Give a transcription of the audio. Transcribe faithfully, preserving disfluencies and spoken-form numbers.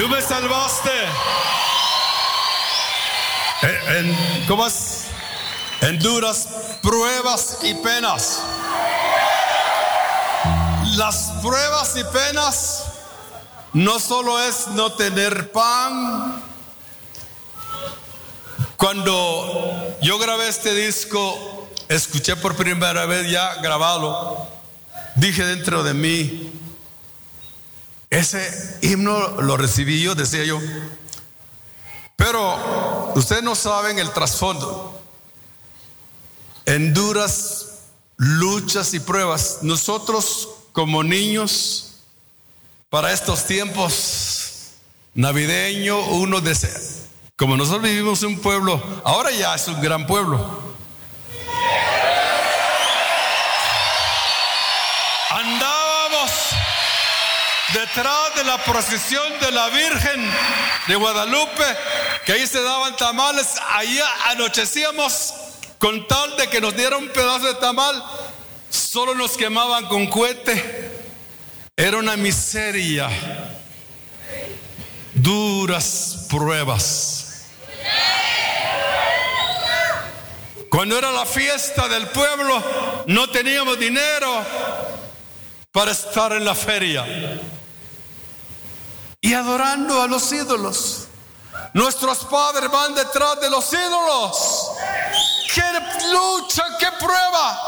Tú me salvaste. En, en, ¿Cómo es? En duras pruebas y penas. Las pruebas y penas no solo es no tener pan. Cuando yo grabé este disco, escuché por primera vez ya grabado, dije dentro de mí, ese himno lo recibí yo, decía yo, pero ustedes no saben el trasfondo. En duras luchas y pruebas, nosotros como niños, para estos tiempos navideños, uno desea, como nosotros vivimos en un pueblo, ahora ya es un gran pueblo, andábamos detrás de la procesión de la Virgen de Guadalupe, que ahí se daban tamales, ahí anochecíamos con tal de que nos dieran un pedazo de tamal, solo nos quemaban con cohete. Era una miseria, duras pruebas. Cuando era la fiesta del pueblo, no teníamos dinero para estar en la feria y adorando a los ídolos. Nuestros padres van detrás de los ídolos. ¡Qué lucha, qué prueba!